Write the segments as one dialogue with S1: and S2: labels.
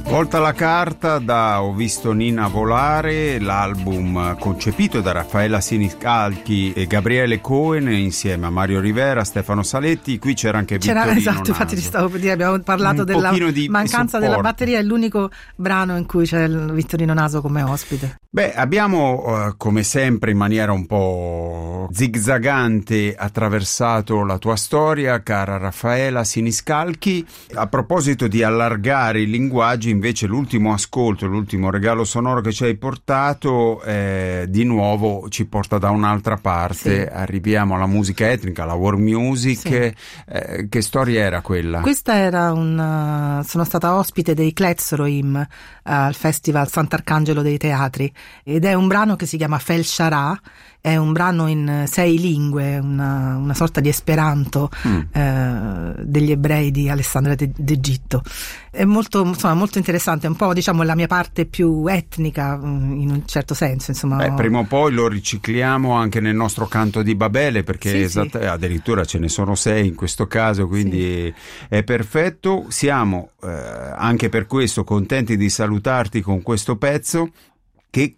S1: Volta la carta da Ho visto Nina volare, l'album concepito da Raffaella Siniscalchi e Gabriele Cohen insieme a Mario Rivera, Stefano Saletti. Qui c'era anche Vittorino
S2: Esatto, infatti ti stavo per dire, abbiamo parlato della mancanza della batteria, è l'unico brano in cui c'è il Vittorino Naso come ospite.
S1: Beh, abbiamo come sempre in maniera un po' zigzagante attraversato la tua storia, cara Raffaella Siniscalchi. A proposito di allargare i linguaggi, invece l'ultimo ascolto, l'ultimo regalo sonoro che ci hai portato di nuovo ci porta da un'altra parte. Sì. Arriviamo alla musica etnica, alla world music. Sì. Che storia era quella?
S2: Questa era sono stata ospite dei Kletzroim al Festival Sant'Arcangelo dei Teatri ed è un brano che si chiama Fel Shara. È un brano in 6 lingue, una sorta di esperanto degli ebrei di Alessandria d'Egitto. È molto interessante, è un po' la mia parte più etnica in un certo senso, insomma.
S1: Prima o poi lo ricicliamo anche nel nostro canto di Babele, perché addirittura ce ne sono 6 in questo caso, quindi è perfetto. Siamo anche per questo contenti di salutarti con questo pezzo che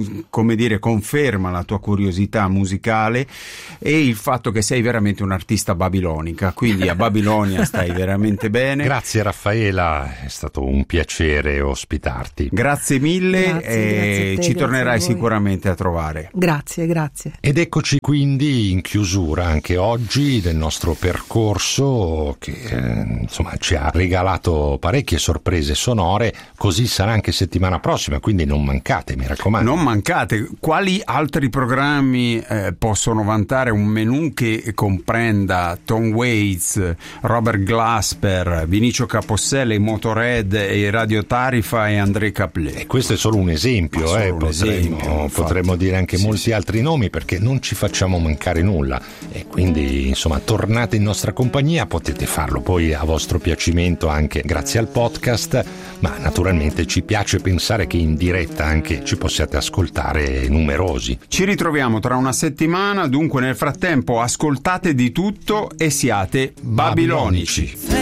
S1: conferma la tua curiosità musicale e il fatto che sei veramente un'artista babilonica, quindi a Babilonia stai veramente bene.
S3: Grazie Raffaella, è stato un piacere ospitarti.
S1: Grazie mille. Grazie a te, ci tornerai sicuramente a trovare.
S2: Grazie.
S3: Ed eccoci quindi in chiusura anche oggi del nostro percorso che ci ha regalato parecchie sorprese sonore, così sarà anche settimana prossima, quindi non mancate. Mi raccomando.
S1: Non mancate. Quali altri programmi possono vantare un menù che comprenda Tom Waits, Robert Glasper, Vinicio Caposselle, i Motorhead, i Radio Tarifa e André Caplet?
S3: E questo è solo un esempio, potremmo dire anche molti altri nomi, perché non ci facciamo mancare nulla e quindi tornate in nostra compagnia, potete farlo poi a vostro piacimento anche grazie al podcast, ma naturalmente ci piace pensare che in diretta anche ci possiate ascoltare numerosi.
S1: Ci ritroviamo tra una settimana, dunque nel frattempo ascoltate di tutto e siate babilonici.